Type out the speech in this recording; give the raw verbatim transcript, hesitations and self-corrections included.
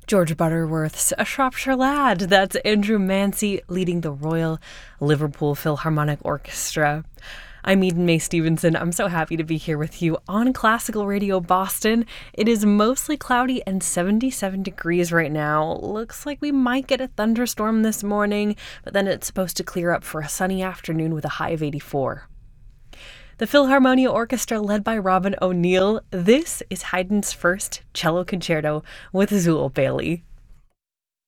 George Butterworth's A Shropshire Lad. That's Andrew Mancy leading the Royal Liverpool Philharmonic Orchestra. I'm Eden May Stevenson. I'm so happy to be here with you on Classical Radio Boston. It is mostly cloudy and seventy-seven degrees right now. Looks like we might get a thunderstorm this morning, but then it's supposed to clear up for a sunny afternoon with a high of eighty-four. The Philharmonia Orchestra, led by Robin O'Neill. This is Haydn's first cello concerto with Zool Bailey.